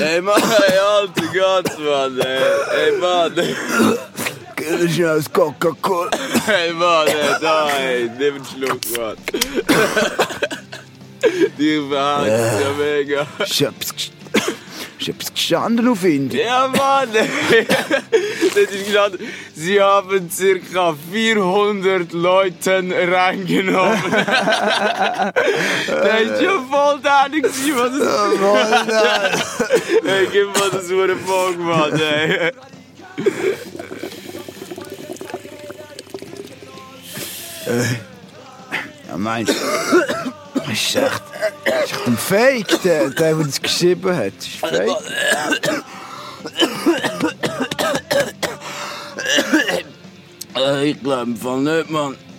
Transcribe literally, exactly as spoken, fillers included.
Ey, Mann, ey, alter Gott, Mann, ey. Ey, Mann. Geh schnell aus Coca-Cola. Ey, Mann, ey, da, ey. Nimm einen Schluck, Mann. Die verhakt ja mega. Ist etwas, ist etwas gestanden auf Indien? Ja, Mann, ey. Das ist gestanden. Sie haben ca. vierhundert Leuten reingenommen. Der ist ja voll dänig, was das... Voll dänig. Ey, gib mal das Hure Bock, Mann, ey. Ja, meinst du? Das ist echt, das ist echt ein Fake, der, der, der das geschrieben hat. Das ist Fake. Ich glaube im Fall nicht, Mann.